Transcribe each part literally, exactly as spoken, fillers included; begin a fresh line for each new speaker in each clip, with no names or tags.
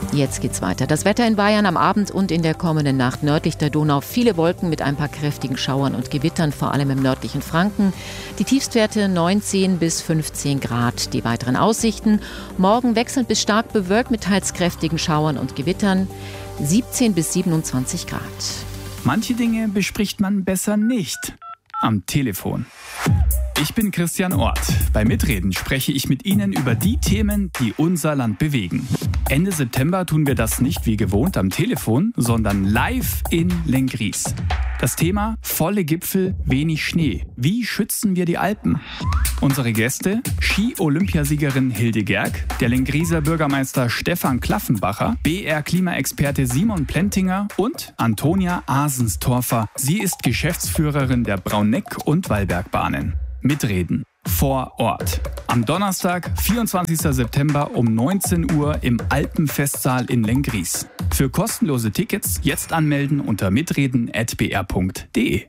Jetzt geht's weiter. Das Wetter in Bayern am Abend und in der kommenden Nacht nördlich der Donau. Viele Wolken mit ein paar kräftigen Schauern und Gewittern, vor allem im nördlichen Franken. Die Tiefstwerte neunzehn bis fünfzehn Grad. Die weiteren Aussichten: morgen wechselnd bis stark bewölkt mit teils kräftigen Schauern und Gewittern. siebzehn bis siebenundzwanzig Grad.
Manche Dinge bespricht man besser nicht am Telefon. Ich bin Christian Orth. Bei Mitreden spreche ich mit Ihnen über die Themen, die unser Land bewegen. Ende September tun wir das nicht wie gewohnt am Telefon, sondern live in Lenggries. Das Thema: volle Gipfel, wenig Schnee. Wie schützen wir die Alpen? Unsere Gäste: Ski-Olympiasiegerin Hilde Gerg, der Lengrieser Bürgermeister Stefan Klaffenbacher, B R-Klimaexperte Simon Plentinger und Antonia Asenstorfer. Sie ist Geschäftsführerin der Brauneck- und Wallbergbahnen. Mitreden vor Ort. Am Donnerstag, vierundzwanzigsten September um neunzehn Uhr im Alpenfestsaal in Lenggries. Für kostenlose Tickets jetzt anmelden unter mitreden at b r punkt d e.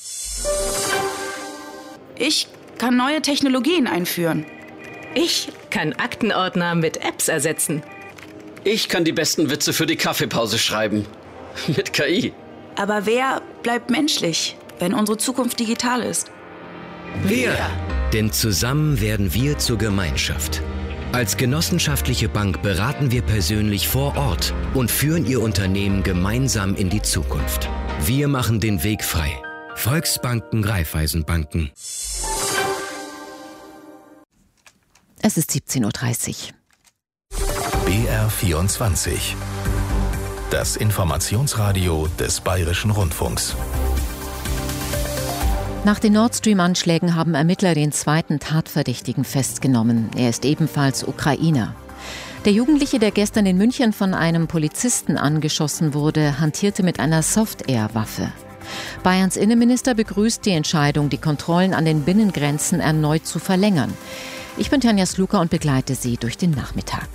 Ich kann neue Technologien einführen.
Ich kann Aktenordner mit Apps ersetzen.
Ich kann die besten Witze für die Kaffeepause schreiben. Mit K I.
Aber wer bleibt menschlich, wenn unsere Zukunft digital ist?
Wir! Denn zusammen werden wir zur Gemeinschaft. Als genossenschaftliche Bank beraten wir persönlich vor Ort und führen Ihr Unternehmen gemeinsam in die Zukunft. Wir machen den Weg frei. Volksbanken, Raiffeisenbanken.
Es ist siebzehn Uhr dreißig.
B R vierundzwanzig. Das Informationsradio des Bayerischen Rundfunks.
Nach den Nord Stream-Anschlägen haben Ermittler den zweiten Tatverdächtigen festgenommen. Er ist ebenfalls Ukrainer. Der Jugendliche, der gestern in München von einem Polizisten angeschossen wurde, hantierte mit einer Soft-Air-Waffe. Bayerns Innenminister begrüßt die Entscheidung, die Kontrollen an den Binnengrenzen erneut zu verlängern. Ich bin Tanja Sluka und begleite Sie durch den Nachmittag.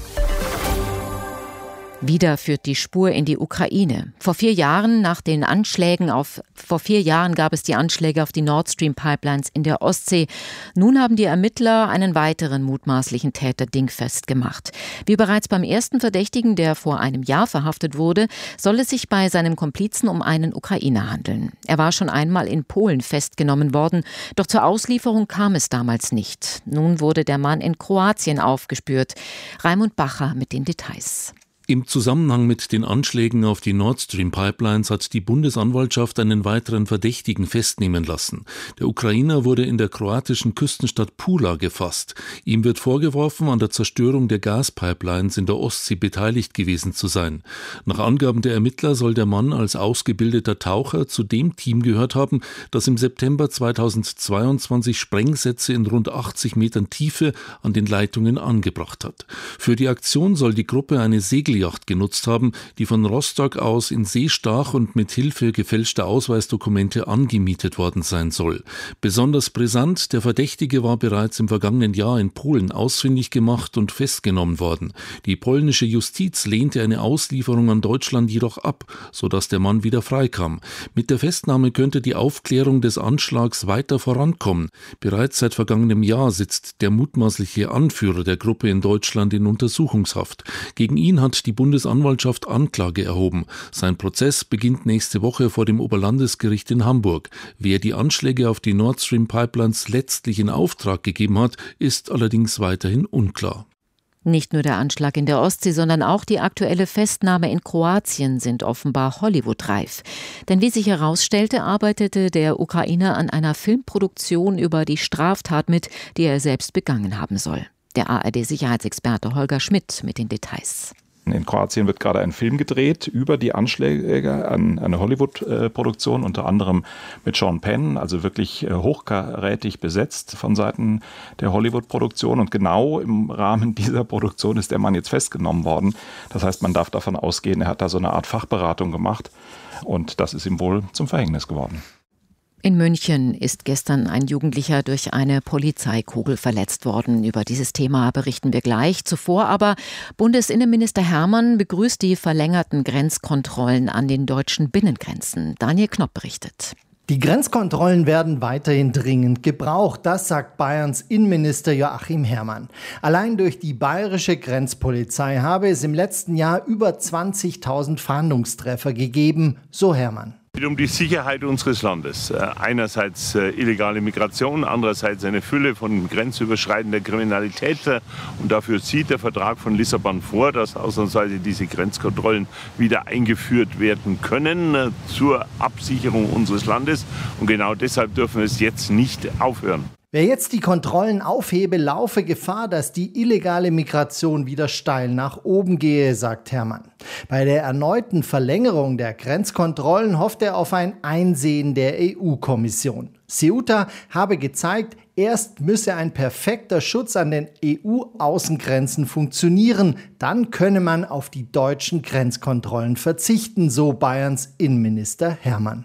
Wieder führt die Spur in die Ukraine. Vor vier Jahren nach den Anschlägen auf, vor vier Jahren gab es die Anschläge auf die Nord Stream Pipelines in der Ostsee. Nun haben die Ermittler einen weiteren mutmaßlichen Täter dingfest gemacht. Wie bereits beim ersten Verdächtigen, der vor einem Jahr verhaftet wurde, soll es sich bei seinem Komplizen um einen Ukrainer handeln. Er war schon einmal in Polen festgenommen worden, doch zur Auslieferung kam es damals nicht. Nun wurde der Mann in Kroatien aufgespürt. Raimund Bacher mit den Details.
Im Zusammenhang mit den Anschlägen auf die Nord Stream Pipelines hat die Bundesanwaltschaft einen weiteren Verdächtigen festnehmen lassen. Der Ukrainer wurde in der kroatischen Küstenstadt Pula gefasst. Ihm wird vorgeworfen, an der Zerstörung der Gaspipelines in der Ostsee beteiligt gewesen zu sein. Nach Angaben der Ermittler soll der Mann als ausgebildeter Taucher zu dem Team gehört haben, das im September zweitausendzweiundzwanzig Sprengsätze in rund achtzig Metern Tiefe an den Leitungen angebracht hat. Für die Aktion soll die Gruppe eine Segel Yacht genutzt haben, die von Rostock aus in See stach und mit Hilfe gefälschter Ausweisdokumente angemietet worden sein soll. Besonders brisant: der Verdächtige war bereits im vergangenen Jahr in Polen ausfindig gemacht und festgenommen worden. Die polnische Justiz lehnte eine Auslieferung an Deutschland jedoch ab, sodass der Mann wieder freikam. Mit der Festnahme könnte die Aufklärung des Anschlags weiter vorankommen. Bereits seit vergangenem Jahr sitzt der mutmaßliche Anführer der Gruppe in Deutschland in Untersuchungshaft. Gegen ihn hat die Bundesanwaltschaft Anklage erhoben. Sein Prozess beginnt nächste Woche vor dem Oberlandesgericht in Hamburg. Wer die Anschläge auf die Nord Stream Pipelines letztlich in Auftrag gegeben hat, ist allerdings weiterhin unklar.
Nicht nur der Anschlag in der Ostsee, sondern auch die aktuelle Festnahme in Kroatien sind offenbar Hollywood-reif. Denn wie sich herausstellte, arbeitete der Ukrainer an einer Filmproduktion über die Straftat mit, die er selbst begangen haben soll. Der A R D-Sicherheitsexperte Holger Schmidt mit den Details.
In Kroatien wird gerade ein Film gedreht über die Anschläge an eine Hollywood-Produktion, unter anderem mit Sean Penn, also wirklich hochkarätig besetzt von Seiten der Hollywood-Produktion. Und genau im Rahmen dieser Produktion ist der Mann jetzt festgenommen worden. Das heißt, man darf davon ausgehen, er hat da so eine Art Fachberatung gemacht und das ist ihm wohl zum Verhängnis geworden.
In München ist gestern ein Jugendlicher durch eine Polizeikugel verletzt worden. Über dieses Thema berichten wir gleich. Zuvor aber: Bundesinnenminister Hermann begrüßt die verlängerten Grenzkontrollen an den deutschen Binnengrenzen. Daniel Knopp berichtet.
Die Grenzkontrollen werden weiterhin dringend gebraucht, das sagt Bayerns Innenminister Joachim Herrmann. Allein durch die bayerische Grenzpolizei habe es im letzten Jahr über zwanzigtausend Fahndungstreffer gegeben, so Herrmann.
Es geht um die Sicherheit unseres Landes. Einerseits illegale Migration, andererseits eine Fülle von grenzüberschreitender Kriminalität. Und dafür sieht der Vertrag von Lissabon vor, dass ausnahmsweise diese Grenzkontrollen wieder eingeführt werden können zur Absicherung unseres Landes. Und genau deshalb dürfen wir es jetzt nicht aufhören.
Wer jetzt die Kontrollen aufhebe, laufe Gefahr, dass die illegale Migration wieder steil nach oben gehe, sagt Herrmann. Bei der erneuten Verlängerung der Grenzkontrollen hofft er auf ein Einsehen der E U-Kommission. Ceuta habe gezeigt, erst müsse ein perfekter Schutz an den E U-Außengrenzen funktionieren, dann könne man auf die deutschen Grenzkontrollen verzichten, so Bayerns Innenminister Herrmann.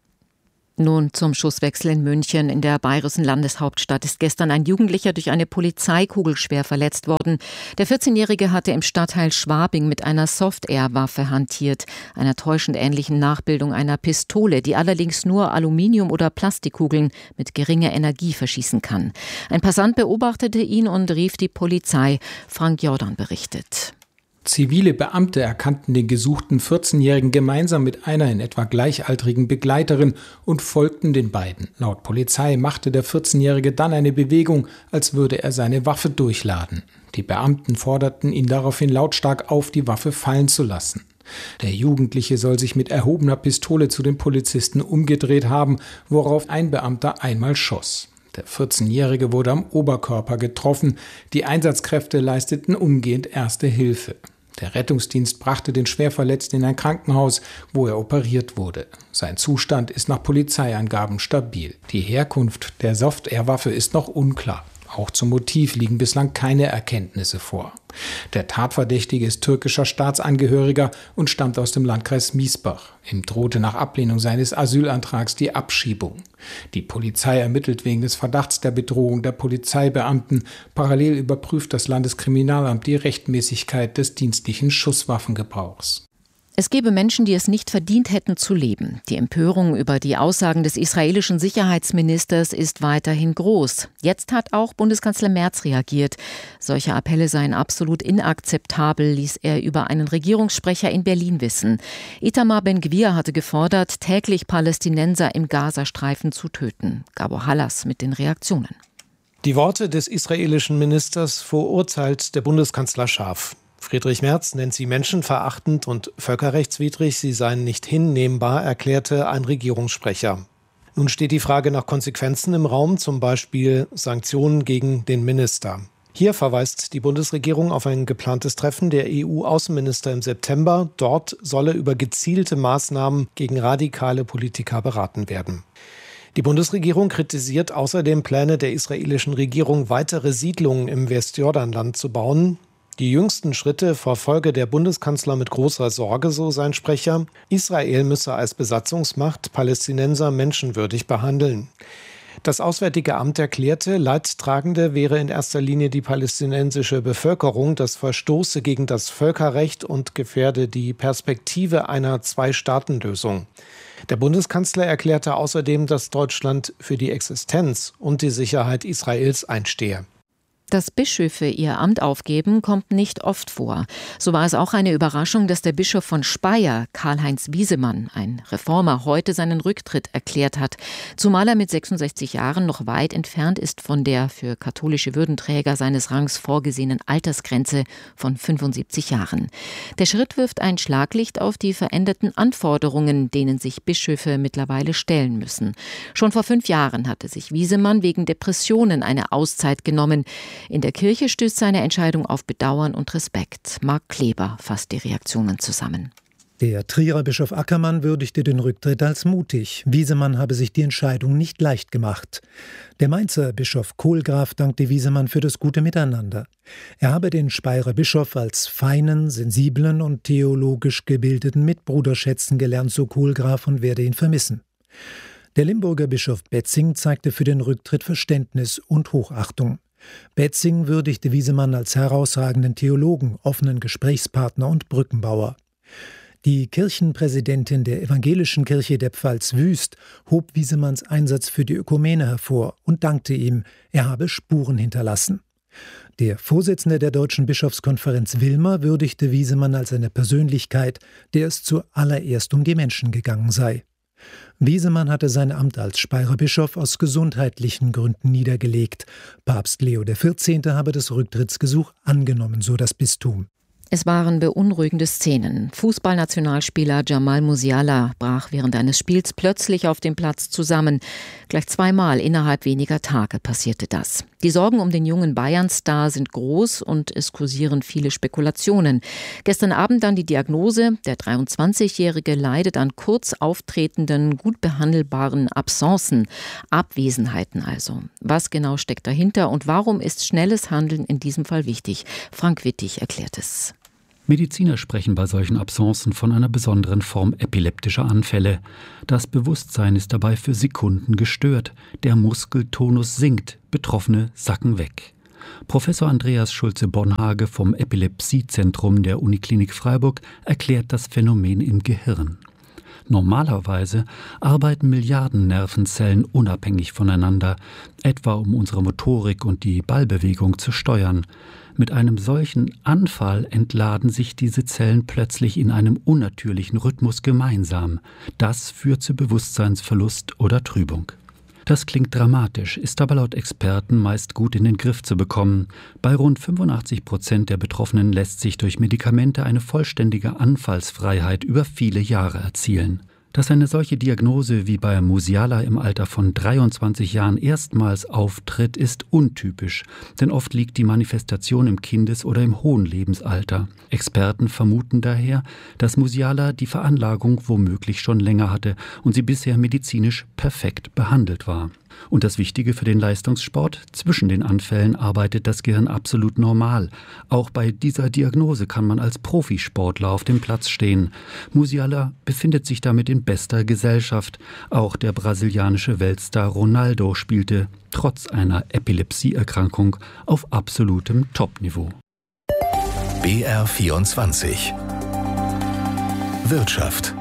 Nun zum Schusswechsel in München. In der bayerischen Landeshauptstadt ist gestern ein Jugendlicher durch eine Polizeikugel schwer verletzt worden. Der vierzehnjährige hatte im Stadtteil Schwabing mit einer Soft-Air-Waffe hantiert, einer täuschend ähnlichen Nachbildung einer Pistole, die allerdings nur Aluminium- oder Plastikkugeln mit geringer Energie verschießen kann. Ein Passant beobachtete ihn und rief die Polizei. Frank Jordan berichtet.
Zivile Beamte erkannten den gesuchten vierzehnjährigen gemeinsam mit einer in etwa gleichaltrigen Begleiterin und folgten den beiden. Laut Polizei machte der vierzehnjährige dann eine Bewegung, als würde er seine Waffe durchladen. Die Beamten forderten ihn daraufhin lautstark auf, die Waffe fallen zu lassen. Der Jugendliche soll sich mit erhobener Pistole zu den Polizisten umgedreht haben, worauf ein Beamter einmal schoss. Der vierzehnjährige wurde am Oberkörper getroffen. Die Einsatzkräfte leisteten umgehend erste Hilfe. Der Rettungsdienst brachte den Schwerverletzten in ein Krankenhaus, wo er operiert wurde. Sein Zustand ist nach Polizeiangaben stabil. Die Herkunft der Soft-Air-Waffe ist noch unklar. Auch zum Motiv liegen bislang keine Erkenntnisse vor. Der Tatverdächtige ist türkischer Staatsangehöriger und stammt aus dem Landkreis Miesbach. Ihm drohte nach Ablehnung seines Asylantrags die Abschiebung. Die Polizei ermittelt wegen des Verdachts der Bedrohung der Polizeibeamten. Parallel überprüft das Landeskriminalamt die Rechtmäßigkeit des dienstlichen Schusswaffengebrauchs.
Es gebe Menschen, die es nicht verdient hätten zu leben. Die Empörung über die Aussagen des israelischen Sicherheitsministers ist weiterhin groß. Jetzt hat auch Bundeskanzler Merz reagiert. Solche Appelle seien absolut inakzeptabel, ließ er über einen Regierungssprecher in Berlin wissen. Itamar Ben-Gvir hatte gefordert, täglich Palästinenser im Gazastreifen zu töten. Gabor Hallas mit den Reaktionen.
Die Worte des israelischen Ministers verurteilt der Bundeskanzler scharf. Friedrich Merz nennt sie menschenverachtend und völkerrechtswidrig, sie seien nicht hinnehmbar, erklärte ein Regierungssprecher. Nun steht die Frage nach Konsequenzen im Raum, zum Beispiel Sanktionen gegen den Minister. Hier verweist die Bundesregierung auf ein geplantes Treffen der E U-Außenminister im September. Dort solle über gezielte Maßnahmen gegen radikale Politiker beraten werden. Die Bundesregierung kritisiert außerdem Pläne der israelischen Regierung, weitere Siedlungen im Westjordanland zu bauen. Die jüngsten Schritte verfolge der Bundeskanzler mit großer Sorge, so sein Sprecher. Israel müsse als Besatzungsmacht Palästinenser menschenwürdig behandeln. Das Auswärtige Amt erklärte, Leidtragende wäre in erster Linie die palästinensische Bevölkerung. Das verstoße gegen das Völkerrecht und gefährde die Perspektive einer Zwei-Staaten-Lösung. Der Bundeskanzler erklärte außerdem, dass Deutschland für die Existenz und die Sicherheit Israels einstehe.
Dass Bischöfe ihr Amt aufgeben, kommt nicht oft vor. So war es auch eine Überraschung, dass der Bischof von Speyer, Karl-Heinz Wiesemann, ein Reformer, heute seinen Rücktritt erklärt hat. Zumal er mit sechsundsechzig Jahren noch weit entfernt ist von der für katholische Würdenträger seines Rangs vorgesehenen Altersgrenze von fünfundsiebzig Jahren. Der Schritt wirft ein Schlaglicht auf die veränderten Anforderungen, denen sich Bischöfe mittlerweile stellen müssen. Schon vor fünf Jahren hatte sich Wiesemann wegen Depressionen eine Auszeit genommen. In der Kirche stößt seine Entscheidung auf Bedauern und Respekt. Marc Kleber fasst die Reaktionen zusammen.
Der Trierer Bischof Ackermann würdigte den Rücktritt als mutig. Wiesemann habe sich die Entscheidung nicht leicht gemacht. Der Mainzer Bischof Kohlgraf dankte Wiesemann für das gute Miteinander. Er habe den Speyerer Bischof als feinen, sensiblen und theologisch gebildeten Mitbruder schätzen gelernt, so Kohlgraf, und werde ihn vermissen. Der Limburger Bischof Betzing zeigte für den Rücktritt Verständnis und Hochachtung. Betzing würdigte Wiesemann als herausragenden Theologen, offenen Gesprächspartner und Brückenbauer. Die Kirchenpräsidentin der Evangelischen Kirche der Pfalz Wüst hob Wiesemanns Einsatz für die Ökumene hervor und dankte ihm, er habe Spuren hinterlassen. Der Vorsitzende der Deutschen Bischofskonferenz Wilmer würdigte Wiesemann als eine Persönlichkeit, der es zuallererst um die Menschen gegangen sei. Wiesemann hatte sein Amt als Speyerer Bischof aus gesundheitlichen Gründen niedergelegt. Papst Leo der Vierzehnte habe das Rücktrittsgesuch angenommen, so das Bistum.
Es waren beunruhigende Szenen. Fußballnationalspieler Jamal Musiala brach während eines Spiels plötzlich auf dem Platz zusammen. Gleich zweimal innerhalb weniger Tage passierte das. Die Sorgen um den jungen Bayern-Star sind groß und es kursieren viele Spekulationen. Gestern Abend dann die Diagnose, der dreiundzwanzigjährige leidet an kurz auftretenden, gut behandelbaren Absenzen, Abwesenheiten also. Was genau steckt dahinter und warum ist schnelles Handeln in diesem Fall wichtig? Frank Wittig erklärt es.
Mediziner sprechen bei solchen Absencen von einer besonderen Form epileptischer Anfälle. Das Bewusstsein ist dabei für Sekunden gestört. Der Muskeltonus sinkt, Betroffene sacken weg. Professor Andreas Schulze-Bonhage vom Epilepsiezentrum der Uniklinik Freiburg erklärt das Phänomen im Gehirn. Normalerweise arbeiten Milliarden Nervenzellen unabhängig voneinander, etwa um unsere Motorik und die Ballbewegung zu steuern. Mit einem solchen Anfall entladen sich diese Zellen plötzlich in einem unnatürlichen Rhythmus gemeinsam. Das führt zu Bewusstseinsverlust oder Trübung. Das klingt dramatisch, ist aber laut Experten meist gut in den Griff zu bekommen. Bei rund fünfundachtzig Prozent der Betroffenen lässt sich durch Medikamente eine vollständige Anfallsfreiheit über viele Jahre erzielen. Dass eine solche Diagnose wie bei Musiala im Alter von dreiundzwanzig Jahren erstmals auftritt, ist untypisch, denn oft liegt die Manifestation im Kindes- oder im hohen Lebensalter. Experten vermuten daher, dass Musiala die Veranlagung womöglich schon länger hatte und sie bisher medizinisch perfekt behandelt war. Und das Wichtige für den Leistungssport: zwischen den Anfällen arbeitet das Gehirn absolut normal. Auch bei dieser Diagnose kann man als Profisportler auf dem Platz stehen. Musiala befindet sich damit in bester Gesellschaft. Auch der brasilianische Weltstar Ronaldo spielte trotz einer Epilepsieerkrankung auf absolutem Topniveau.
B R vierundzwanzig Wirtschaft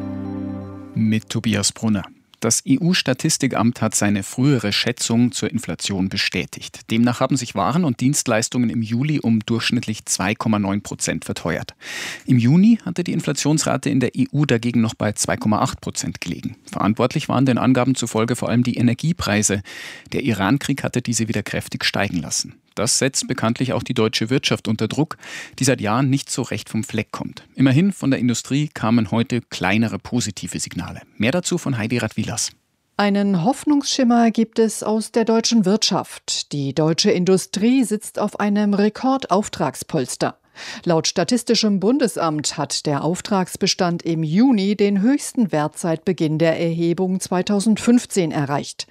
mit Tobias Brunner. Das E U-Statistikamt hat seine frühere Schätzung zur Inflation bestätigt. Demnach haben sich Waren und Dienstleistungen im Juli um durchschnittlich zwei Komma neun Prozent verteuert. Im Juni hatte die Inflationsrate in der E U dagegen noch bei zwei Komma acht Prozent gelegen. Verantwortlich waren den Angaben zufolge vor allem die Energiepreise. Der Iran-Krieg hatte diese wieder kräftig steigen lassen. Das setzt bekanntlich auch die deutsche Wirtschaft unter Druck, die seit Jahren nicht so recht vom Fleck kommt. Immerhin, von der Industrie kamen heute kleinere positive Signale. Mehr dazu von Heidi Radwilas.
Einen Hoffnungsschimmer gibt es aus der deutschen Wirtschaft. Die deutsche Industrie sitzt auf einem Rekordauftragspolster. Laut Statistischem Bundesamt hat der Auftragsbestand im Juni den höchsten Wert seit Beginn der Erhebung zweitausendfünfzehn erreicht.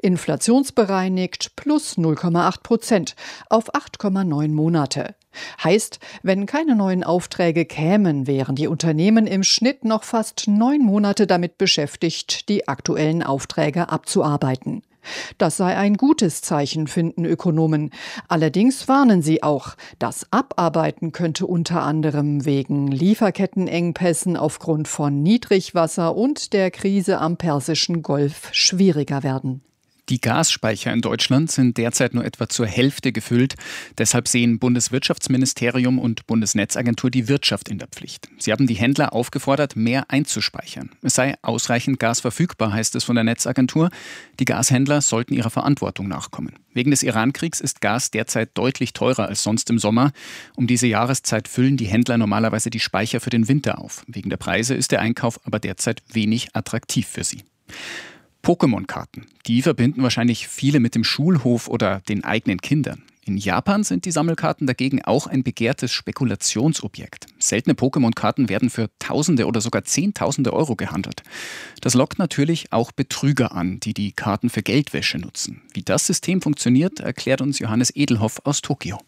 Inflationsbereinigt plus null Komma acht Prozent auf acht Komma neun Monate. Heißt, wenn keine neuen Aufträge kämen, wären die Unternehmen im Schnitt noch fast neun Monate damit beschäftigt, die aktuellen Aufträge abzuarbeiten. Das sei ein gutes Zeichen, finden Ökonomen. Allerdings warnen sie auch, das Abarbeiten könnte unter anderem wegen Lieferkettenengpässen aufgrund von Niedrigwasser und der Krise am Persischen Golf schwieriger werden.
Die Gasspeicher in Deutschland sind derzeit nur etwa zur Hälfte gefüllt. Deshalb sehen Bundeswirtschaftsministerium und Bundesnetzagentur die Wirtschaft in der Pflicht. Sie haben die Händler aufgefordert, mehr einzuspeichern. Es sei ausreichend Gas verfügbar, heißt es von der Netzagentur. Die Gashändler sollten ihrer Verantwortung nachkommen. Wegen des Iran-Kriegs ist Gas derzeit deutlich teurer als sonst im Sommer. Um diese Jahreszeit füllen die Händler normalerweise die Speicher für den Winter auf. Wegen der Preise ist der Einkauf aber derzeit wenig attraktiv für sie. Pokémon-Karten, die verbinden wahrscheinlich viele mit dem Schulhof oder den eigenen Kindern. In Japan sind die Sammelkarten dagegen auch ein begehrtes Spekulationsobjekt. Seltene Pokémon-Karten werden für Tausende oder sogar Zehntausende Euro gehandelt. Das lockt natürlich auch Betrüger an, die die Karten für Geldwäsche nutzen. Wie das System funktioniert, erklärt uns Johannes Edelhoff aus Tokio.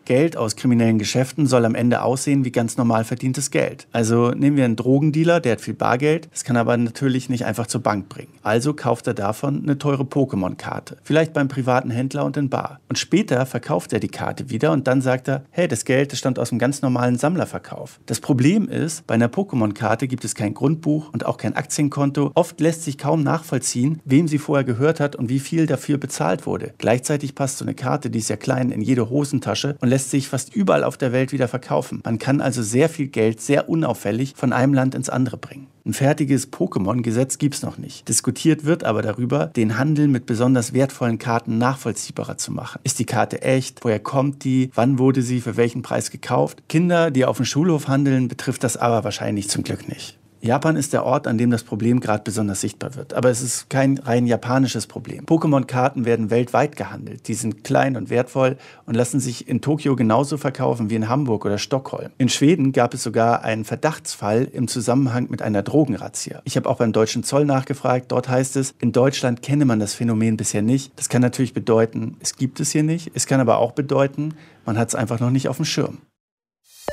Geld aus kriminellen Geschäften soll am Ende aussehen wie ganz normal verdientes Geld. Also nehmen wir einen Drogendealer, der hat viel Bargeld, das kann er aber natürlich nicht einfach zur Bank bringen. Also kauft er davon eine teure Pokémon-Karte. Vielleicht beim privaten Händler und in Bar. Und später verkauft er die Karte wieder und dann sagt er, hey, das Geld, das stammt aus einem ganz normalen Sammlerverkauf. Das Problem ist, bei einer Pokémon-Karte gibt es kein Grundbuch und auch kein Aktienkonto. Oft lässt sich kaum nachvollziehen, wem sie vorher gehört hat und wie viel dafür bezahlt wurde. Gleichzeitig passt so eine Karte, die ist ja klein, in jede Hosentasche und lässt sich fast überall auf der Welt wieder verkaufen. Man kann also sehr viel Geld sehr unauffällig von einem Land ins andere bringen. Ein fertiges Pokémon-Gesetz gibt's noch nicht. Diskutiert wird aber darüber, den Handel mit besonders wertvollen Karten nachvollziehbarer zu machen. Ist die Karte echt? Woher kommt die? Wann wurde sie für welchen Preis gekauft? Kinder, die auf dem Schulhof handeln, betrifft das aber wahrscheinlich zum Glück nicht. Japan ist der Ort, an dem das Problem gerade besonders sichtbar wird. Aber es ist kein rein japanisches Problem. Pokémon-Karten werden weltweit gehandelt. Die sind klein und wertvoll und lassen sich in Tokio genauso verkaufen wie in Hamburg oder Stockholm. In Schweden gab es sogar einen Verdachtsfall im Zusammenhang mit einer Drogenrazzia. Ich habe auch beim deutschen Zoll nachgefragt. Dort heißt es, in Deutschland kenne man das Phänomen bisher nicht. Das kann natürlich bedeuten, es gibt es hier nicht. Es kann aber auch bedeuten, man hat es einfach noch nicht auf dem Schirm.